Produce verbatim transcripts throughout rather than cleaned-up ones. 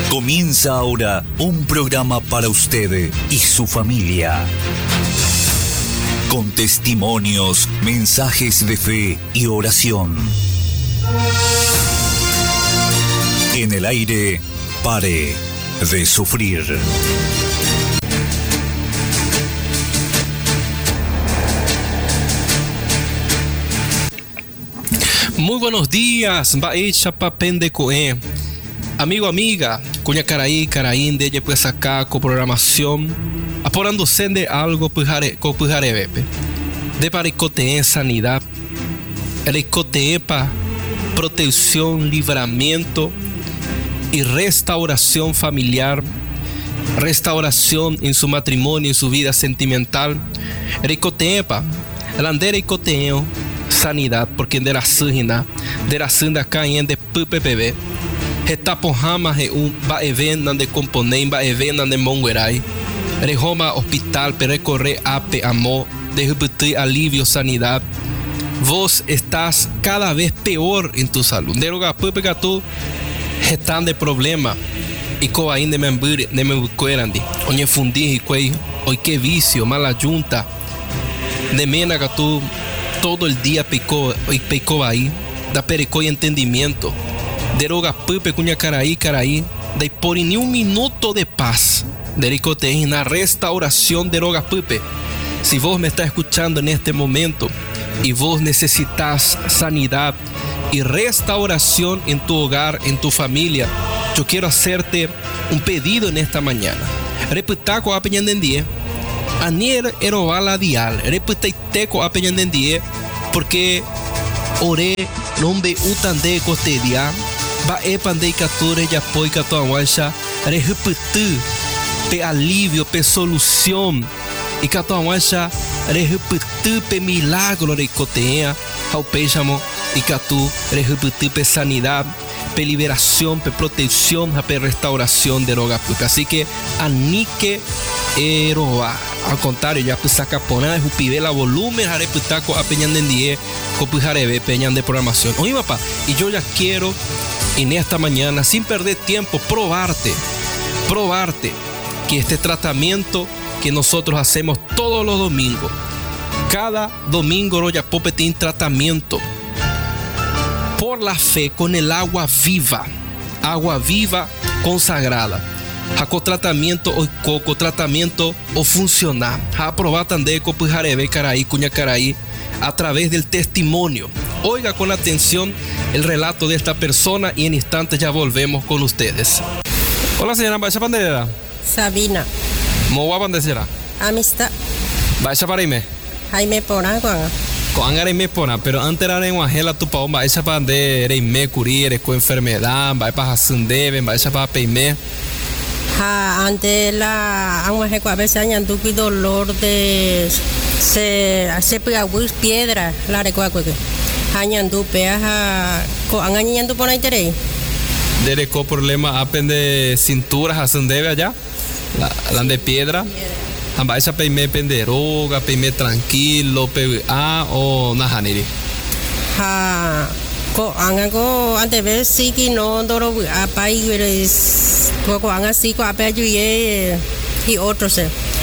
Comienza ahora un programa para usted y su familia. Con testimonios, mensajes de fe y oración. En el aire, pare de sufrir. Muy buenos días, Bae Chapapende Coe. Amigo, amiga, Cuña Caraí, Caraín, de ella pues acá con programación, aporando sende algo con pujarebepe. De paricote en sanidad, epa, protección, libramiento y restauración familiar, restauración en su matrimonio y su vida sentimental. Epa, landera y coteo. Sanidad, porque de la sujina, de la sunda caen de P P P B. Hetapojama he un va evenda de componen, va evenda de mongueray. Rehoma hospital, percorre ape amor, de repetir alivio, sanidad. Vos estás cada vez peor en tu salud. De lugar, P P tú están de problema. Y co ainda me embure, ne me buquerandi. Onye fundi y cuey, hoy qué vicio, mala junta. De mena que tú todo el día pecó y pecó ahí, da perecó y entendimiento. Deroga pupe cuña caraí, caraí, de por ni un minuto de paz. Dericote en la restauración de roga pupe. Si vos me estás escuchando en este momento y vos necesitas sanidad y restauración en tu hogar, en tu familia, yo quiero hacerte un pedido en esta mañana. Reputaco a peñandendie. Anier erovala dial, reputaiteco a peñandendie, porque ore nombe utande costedia, va epande cature ya poi catuanguacha, rehuputu, pe alivio, pe solución, y catuanguacha, rehuputu, pe milagro de cotea, au pejamo, y catu, rehuputu, pe sanidad, pe liberación, pe protección, pe restauración de roga puta. Así que anique eroa. Al contrario, ya pues saca poner de jupibela volumen, jare putaco a peñan de die, copujarebe, peñan de programación. Oye, papá, y yo ya quiero en esta mañana, sin perder tiempo, probarte, probarte que este tratamiento que nosotros hacemos todos los domingos, cada domingo, Roya Popetín, tratamiento por la fe con el agua viva, agua viva consagrada. Jaco tratamiento o coco tratamiento o funcionar. Ja aprobar tandeco pues jarebe caraí cuña caraí a través del testimonio. Oiga con atención el relato de esta persona y en instantes ya volvemos con ustedes. Hola señora, ¿vaya pandera? Sabina. ¿Cómo va pandera? Amistad. ¿Vaya para irme? Jaime Pona, Juan. Con me pona, pero antes era en Guajela tu pa va esa para de reime curir con enfermedad, va para sundebe, va esa para peime. Ha, ante la angüe a veces añandu y dolor de se hace pegabuis piedra la recua que añandu pea co angañandu por ahí terei de co problema apende cinturas hacen debe allá la, la de piedra amba esa peime penderoga peime tranquilo pe a o nahaniri ha ko angago ante ves sí que no doro apai eres ko anga sí ko apai yuye y otros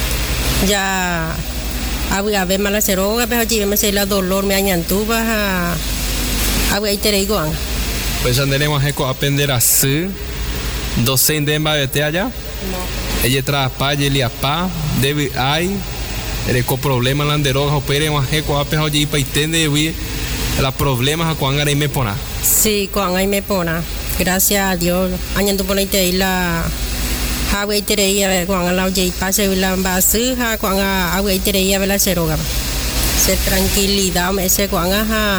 ya había ver mala ceroga pero allí me se la dolor me añantuba a había iterei go anga pues andaremos a aprender así docente en babete allá no ella trae pa y a pa debe hay el co problema landeroga opere más eco apai allí pa entender los problemas a cuando hay me pona. Sí, cuando hay me pona. Gracias a Dios. Añando por ahí la Hawaii tereía cuando la oye pase la base cuando Hawaii tereía la ceroga. Se tranquilidad me se cuando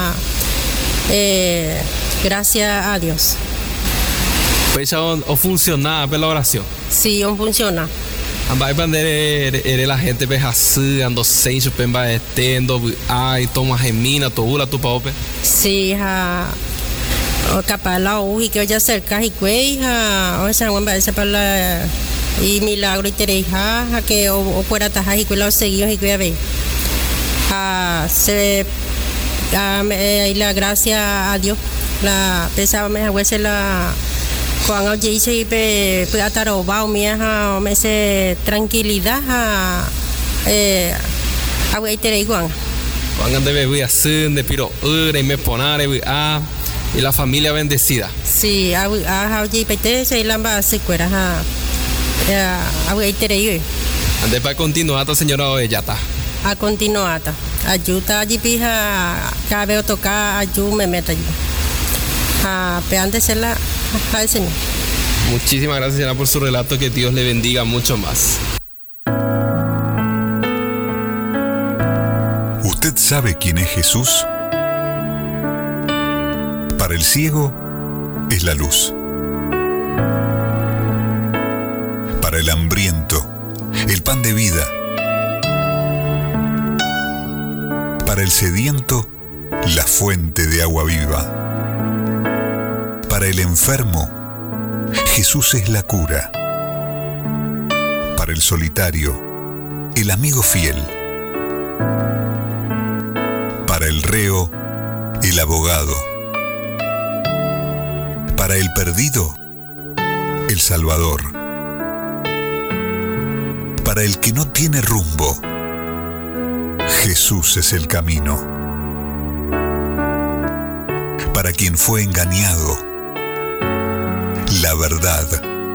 eh gracias a Dios. Pues o funciona la oración. Sí, o funciona. Vai bandere ere la gente ve así ando seis super va estendo ai toma gemina toula tu paupe. Sí, ha o capaz la uji que ya cerca y cuei ha o sea cuando va para la y milagro y tereja que o fuera taja y cuela seguidos y cuea ve. Ha se a la gracia a Dios la pensaba me a veces la cuando dice que puede estar obao mía ha me se tranquilidad ha eh agua ite igual cuando debe voy a hacer de piro ure me poner a y la familia bendecida. Sí, agua ha oye pete se lamba se cuera ha agua ite igual ande para continuar ta señora Oyata a continuar ayuda allí pija cabe tocar ayuda me meta allí a peante se la al Señor. Muchísimas gracias, señora, por su relato. Que Dios le bendiga mucho más. ¿Usted sabe quién es Jesús? Para el ciego es la luz. Para el hambriento, el pan de vida. Para el sediento, la fuente de agua viva. Para el enfermo, Jesús es la cura. Para el solitario, el amigo fiel. Para el reo, el abogado. Para el perdido, el Salvador. Para el que no tiene rumbo, Jesús es el camino. Para quien fue engañado, la verdad.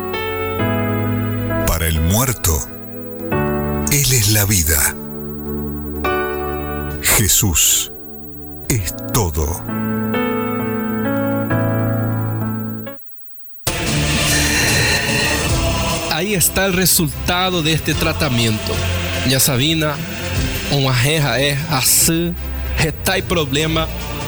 Para el muerto, Él es la vida. Jesús es todo. Ahí está el resultado de este tratamiento. Ya Sabina, una jeja es así, está el problema,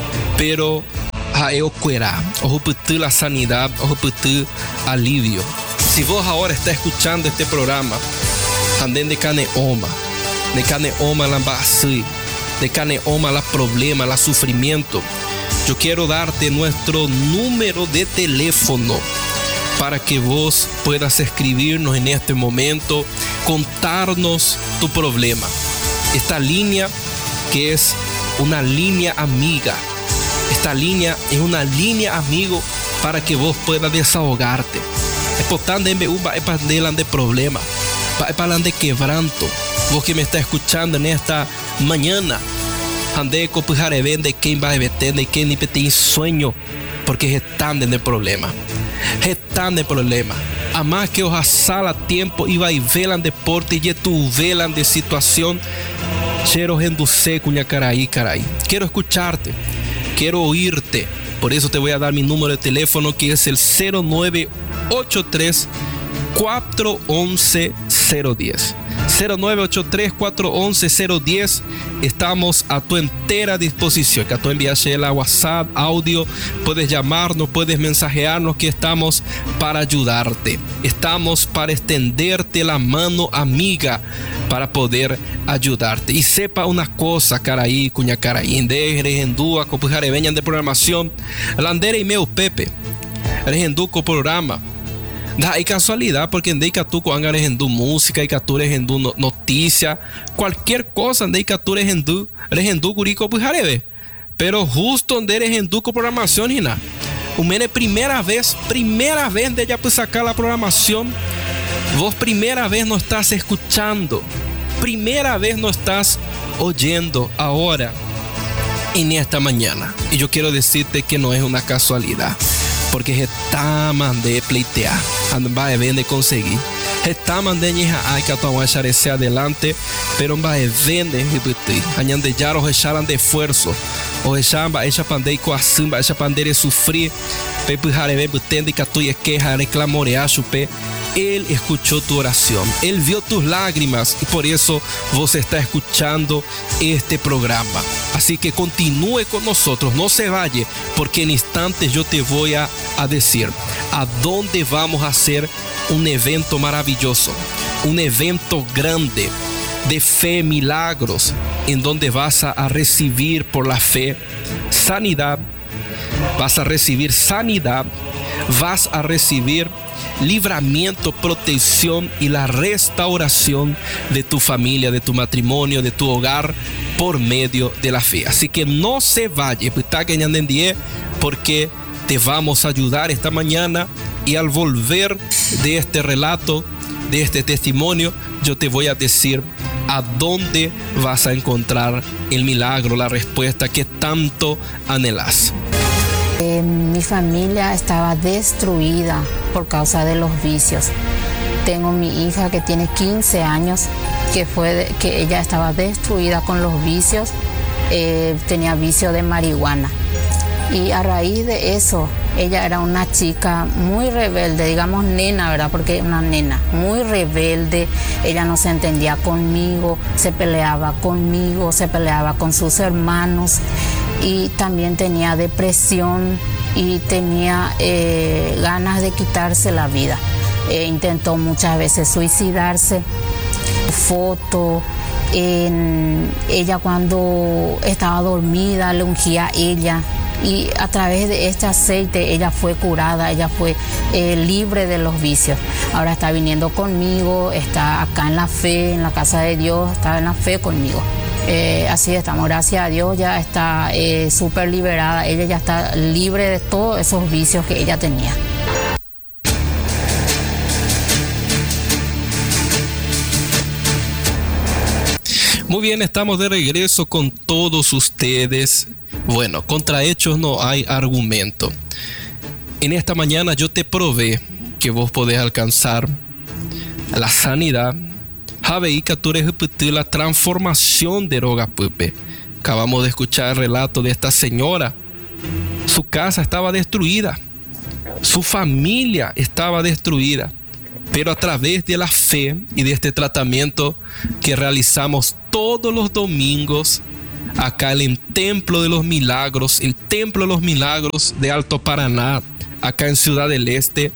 pero a eu curar, o repetir la sanidad, o repetir alivio. Si vos ahora estás escuchando este programa, anden de carne oma, de carne oma la base, de carne oma la problema, la sufrimiento. Yo quiero darte nuestro número de teléfono para que vos puedas escribirnos en este momento, contarnos tu problema. Esta línea que es una línea amiga. Esta línea es una línea amigo para que vos puedas desahogarte. Es por tanto es para de problema, es para de quebranto. Vos que me estás escuchando en esta mañana, ande copujar de quien va a meter, de quien ni tiene sueño, porque es tan de problema, es tan de problema. A más que os sala tiempo y va y velan deporte y tu velan de situación, chero genduce cuña caray caray. Quiero escucharte. Quiero oírte, por eso te voy a dar mi número de teléfono, que es el cero nueve ocho tres, cuatro once, cero diez. cero nueve ocho tres, cuatro once, cero diez. Estamos a tu entera disposición. Que tú envías el WhatsApp, audio, puedes llamarnos, puedes mensajearnos, que estamos para ayudarte. Estamos para extenderte la mano amiga para poder ayudarte. Y sepa una cosa, caraí, cuña caraí, de regendúa, copujar veñan de programación, landera y meu Pepe, regenduco programa. Da hay casualidad porque en Deicatu cuando regendu música y catu regendu noticia, cualquier cosa en Deicatu regendu, regendu curico pujareve. Pero justo donde regendu con programación y nada. Un mene primera vez, primera vez de ya pues sacar la programación. Vos primera vez no estás escuchando, primera vez no estás oyendo ahora en esta mañana. Y yo quiero decirte que no es una casualidad, porque está mandé pleitear, va a vender conseguir. Está mandando a que tu a echarse adelante, pero va a vender repetir. Añade ya los echaran de esfuerzo, o echaran va a echar pandei coação, va a echar pandei sufrir, pepe jarebe butende que tu es queja reclamorear chupe. Él escuchó tu oración, Él vio tus lágrimas y por eso vos está escuchando este programa. Así que continúe con nosotros, no se vaya, porque en instantes yo te voy a, a decir a dónde vamos a hacer un evento maravilloso, un evento grande de fe, milagros, en donde vas a, a recibir por la fe sanidad, vas a recibir sanidad, vas a recibir libramiento, protección y la restauración de tu familia, de tu matrimonio, de tu hogar por medio de la fe. Así que no se vaya, porque te vamos a ayudar esta mañana Y al volver de este relato, de este testimonio, yo te voy a decir a dónde vas a encontrar el milagro, la respuesta que tanto anhelas. Eh, mi familia estaba destruida por causa de los vicios. Tengo mi hija que tiene quince años, que, fue de, que ella estaba destruida con los vicios, eh, tenía vicio de marihuana. Y a raíz de eso, ella era una chica muy rebelde, digamos nena, ¿verdad? Porque una nena muy rebelde, ella no se entendía conmigo, se peleaba conmigo, se peleaba con sus hermanos y también tenía depresión y tenía eh, ganas de quitarse la vida. Eh, intentó muchas veces suicidarse. Foto, en, ella cuando estaba dormida le ungía a ella. Y a través de este aceite ella fue curada, ella fue eh, libre de los vicios. Ahora está viniendo conmigo, está acá en la fe, en la casa de Dios, está en la fe conmigo. Eh, así estamos, gracias a Dios ya está eh, súper liberada, ella ya está libre de todos esos vicios que ella tenía. Muy bien, estamos de regreso con todos ustedes. Bueno, contra hechos no hay argumento. En esta mañana yo te probé que vos podés alcanzar la sanidad. Javeika tú repetir la transformación de Roga Pupe. Acabamos de escuchar el relato de esta señora. Su casa estaba destruida. Su familia estaba destruida. Pero a través de la fe y de este tratamiento que realizamos todos los domingos, acá en el Templo de los Milagros, el Templo de los Milagros de Alto Paraná, acá en Ciudad del Este,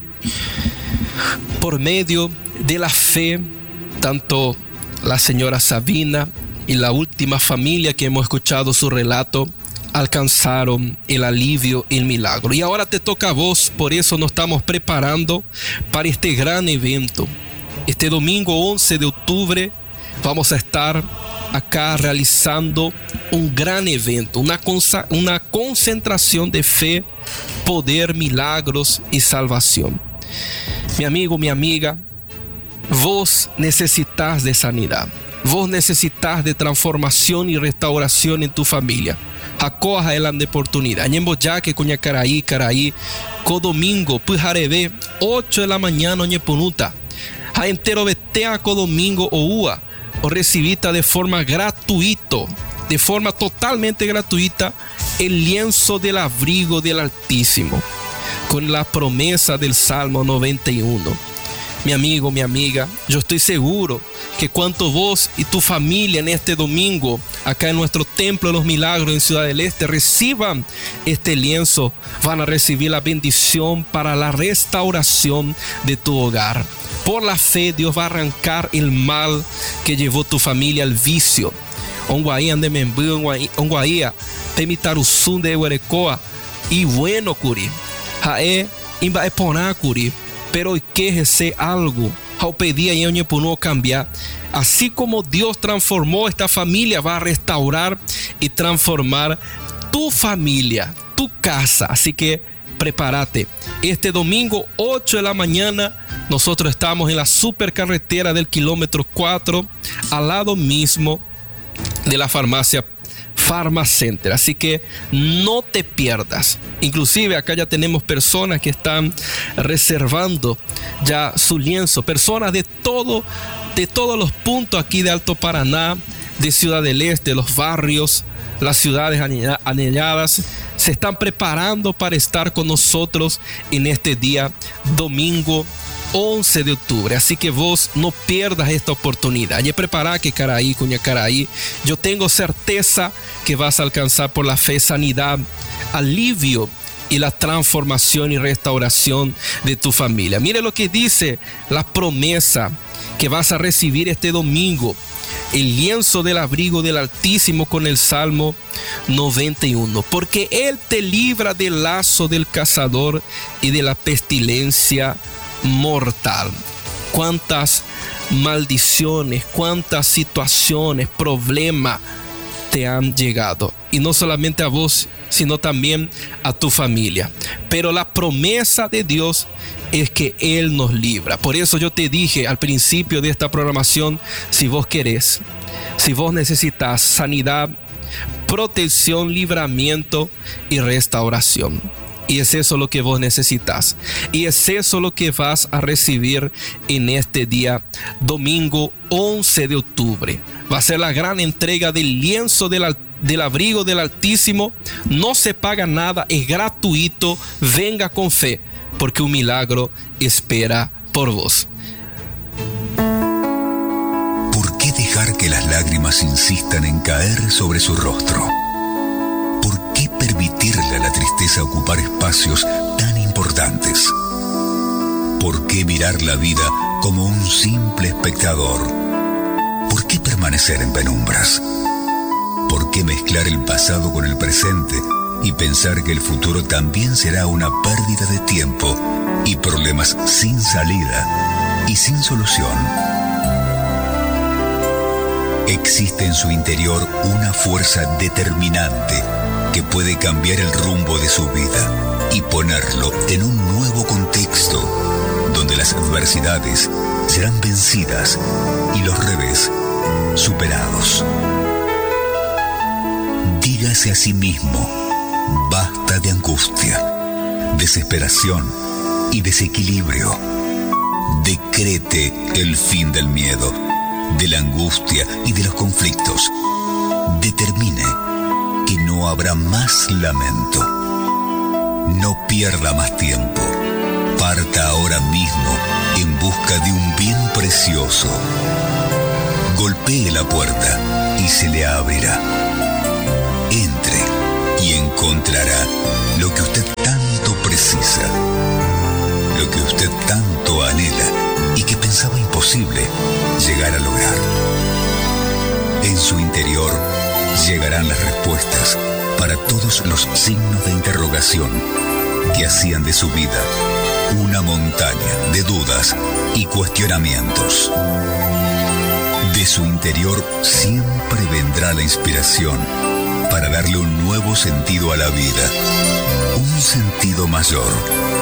por medio de la fe, tanto la señora Sabina y la última familia que hemos escuchado su relato, alcanzaron el alivio y el milagro. Y ahora te toca a vos, por eso nos estamos preparando para este gran evento. Este domingo once de octubre vamos a estar acá realizando un gran evento, una, consa- una concentración de fe, poder, milagros y salvación. Mi amigo, mi amiga, vos necesitas de sanidad, vos necesitas de transformación y restauración en tu familia. Acoja ela de oportunidad. Ñemboyaque, Cuñacaraí, Caraí, Codomingo, Pujarebe, ocho de la mañana, Ñepunuta. A entero vetea Codomingo o Ua, o recibita de forma gratuita, de forma totalmente gratuita, el lienzo del abrigo del Altísimo, con la promesa del Salmo noventa y uno. Mi amigo, mi amiga, yo estoy seguro que cuanto vos y tu familia en este domingo, acá en nuestro Templo de los Milagros en Ciudad del Este, reciban este lienzo, van a recibir la bendición para la restauración de tu hogar. Por la fe, Dios va a arrancar el mal que llevó tu familia al vicio. Onguaí ande membú, onguaía, temitaruzun de Huerecoa, y bueno, curi, jae, imba eponá, curi. Pero hoy quejese algo, ao pedir a Ñe por no cambiar. Así como Dios transformó esta familia, va a restaurar y transformar tu familia, tu casa. Así que prepárate. Este domingo, ocho de la mañana, nosotros estamos en la supercarretera del kilómetro cuatro, al lado mismo de la farmacia Farmacenter. Así que no te pierdas. Inclusive acá ya tenemos personas que están reservando ya su lienzo, personas de todo, de todos los puntos aquí de Alto Paraná, de Ciudad del Este, los barrios, las ciudades anhelladas, se están preparando para estar con nosotros en este día domingo once de octubre. Así que vos no pierdas esta oportunidad. Y preparar que Caraí, Cuñacaraí, yo tengo certeza que vas a alcanzar por la fe sanidad, alivio y la transformación y restauración de tu familia. Mire lo que dice la promesa que vas a recibir este domingo: el lienzo del abrigo del Altísimo, con el Salmo noventa y uno. Porque Él te libra del lazo del cazador y de la pestilencia mortal. Cuántas maldiciones, cuántas situaciones, problemas te han llegado, y no solamente a vos sino también a tu familia. Pero la promesa de Dios es que Él nos libra. Por eso yo te dije al principio de esta programación, si vos querés, si vos necesitas sanidad, protección, libramiento y restauración. Y es eso lo que vos necesitas. Y es eso lo que vas a recibir en este día, domingo once de octubre. Va a ser la gran entrega del lienzo del, del abrigo del Altísimo. No se paga nada, es gratuito. Venga con fe, porque un milagro espera por vos. ¿Por qué dejar que las lágrimas insistan en caer sobre su rostro? ¿Por qué permitirle a la tristeza ocupar espacios tan importantes? ¿Por qué mirar la vida como un simple espectador? ¿Por qué permanecer en penumbras? ¿Por qué mezclar el pasado con el presente y pensar que el futuro también será una pérdida de tiempo y problemas sin salida y sin solución? Existe en su interior una fuerza determinante que puede cambiar el rumbo de su vida y ponerlo en un nuevo contexto donde las adversidades serán vencidas y los revés superados. Dígase a sí mismo: basta de angustia, desesperación y desequilibrio. Decrete el fin del miedo, de la angustia y de los conflictos. Determine que no habrá más lamento. No pierda más tiempo. Parta ahora mismo en busca de un bien precioso. Golpee la puerta y se le abrirá. Entre y encontrará lo que usted tanto precisa, lo que usted tanto anhela y que pensaba imposible llegar a lograr. En su interior llegarán las respuestas para todos los signos de interrogación que hacían de su vida una montaña de dudas y cuestionamientos. De su interior siempre vendrá la inspiración para darle un nuevo sentido a la vida, un sentido mayor